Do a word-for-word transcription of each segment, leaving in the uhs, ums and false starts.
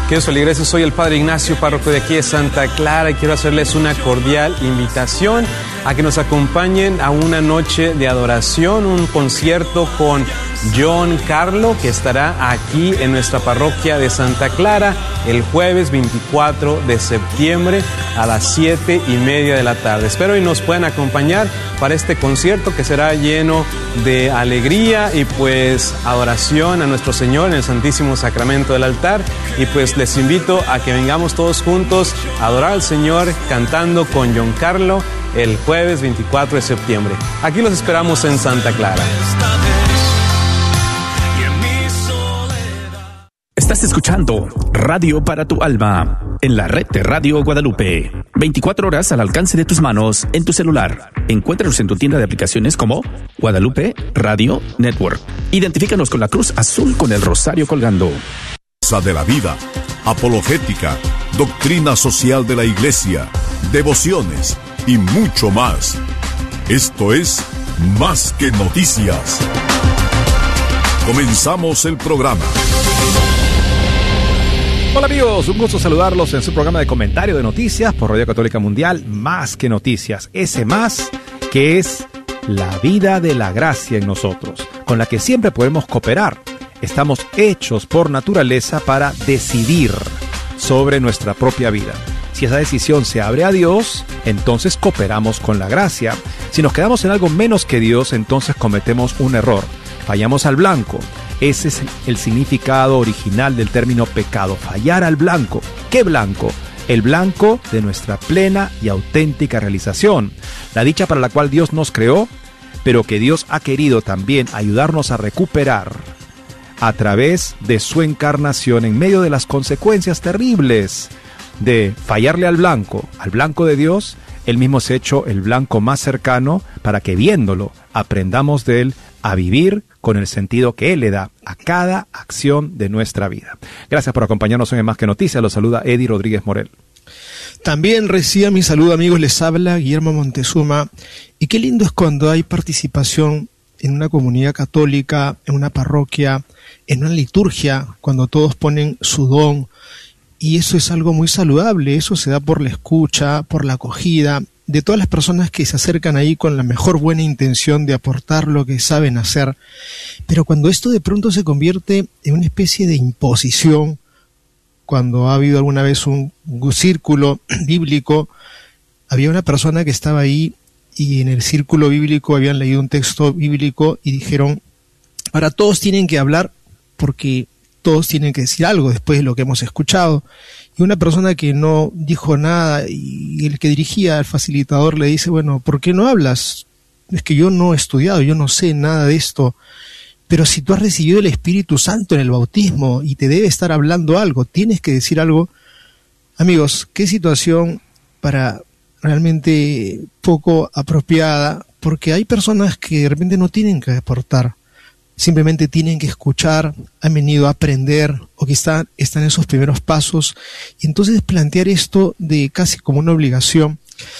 Queridos feligreses, soy el Padre Ignacio, párroco de aquí de Santa Clara, y quiero hacerles una cordial invitación a que nos acompañen a una noche de adoración, un concierto con John Carlo, que estará aquí en nuestra parroquia de Santa Clara el jueves veinticuatro de septiembre a las siete y media de la tarde. Espero y nos puedan acompañar para este concierto que será lleno de alegría y pues adoración a nuestro Señor en el Santísimo Sacramento del altar. Y pues les invito a que vengamos todos juntos a adorar al Señor cantando con John Carlo el jueves veinticuatro de septiembre. Aquí los esperamos en Santa Clara. Estás escuchando Radio para tu Alma en la red de Radio Guadalupe. veinticuatro horas al alcance de tus manos en tu celular. Encuéntranos en tu tienda de aplicaciones como Guadalupe Radio Network. Identifícanos con la cruz azul con el rosario colgando. De la vida, apologética, doctrina social de la Iglesia, devociones y mucho más. Esto es Más que Noticias. Comenzamos el programa. Hola amigos, un gusto saludarlos en su programa de comentario de noticias por Radio Católica Mundial, Más que Noticias. Ese más que es la vida de la gracia en nosotros, con la que siempre podemos cooperar. Estamos hechos por naturaleza para decidir sobre nuestra propia vida. Si esa decisión se abre a Dios, entonces cooperamos con la gracia. Si nos quedamos en algo menos que Dios, entonces cometemos un error. Fallamos al blanco. Ese es el significado original del término pecado, fallar al blanco. ¿Qué blanco? El blanco de nuestra plena y auténtica realización. La dicha para la cual Dios nos creó, pero que Dios ha querido también ayudarnos a recuperar a través de su encarnación en medio de las consecuencias terribles de fallarle al blanco, al blanco de Dios. Él mismo se ha hecho el blanco más cercano para que viéndolo aprendamos de él a vivir con el sentido que él le da a cada acción de nuestra vida. Gracias por acompañarnos hoy en Más que Noticias. Los saluda Eddie Rodríguez Morel. También reciba mi saludo, amigos. Les habla Guillermo Montezuma. Y qué lindo es cuando hay participación en una comunidad católica, en una parroquia, en una liturgia, cuando todos ponen su don. Y eso es algo muy saludable. Eso se da por la escucha, por la acogida de todas las personas que se acercan ahí con la mejor buena intención de aportar lo que saben hacer. Pero cuando esto de pronto se convierte en una especie de imposición, cuando ha habido alguna vez un, un círculo bíblico, había una persona que estaba ahí y en el círculo bíblico habían leído un texto bíblico y dijeron, ahora todos tienen que hablar porque todos tienen que decir algo después de lo que hemos escuchado. Y una persona que no dijo nada y el que dirigía al facilitador le dice, bueno, ¿por qué no hablas? Es que yo no he estudiado, yo no sé nada de esto. Pero si tú has recibido el Espíritu Santo en el bautismo y te debe estar hablando algo, tienes que decir algo. Amigos, qué situación para realmente poco apropiada, porque hay personas que de repente no tienen que aportar, simplemente tienen que escuchar, han venido a aprender o que están, están en sus primeros pasos, y entonces plantear esto de casi como una obligación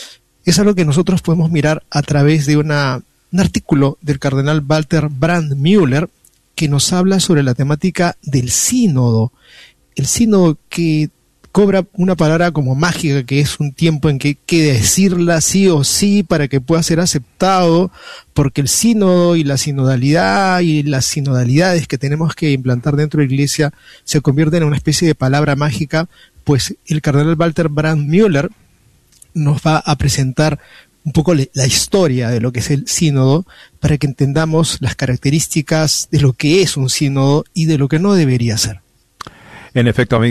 es algo que nosotros podemos mirar a través de una, un artículo del cardenal Walter Brandmüller que nos habla sobre la temática del sínodo, el sínodo que cobra una palabra como mágica, que es un tiempo en que hay que decirla sí o sí para que pueda ser aceptado, porque el sínodo y la sinodalidad y las sinodalidades que tenemos que implantar dentro de la Iglesia se convierten en una especie de palabra mágica. Pues el cardenal Walter Brandmüller nos va a presentar un poco la historia de lo que es el sínodo para que entendamos las características de lo que es un sínodo y de lo que no debería ser. En efecto, amigos.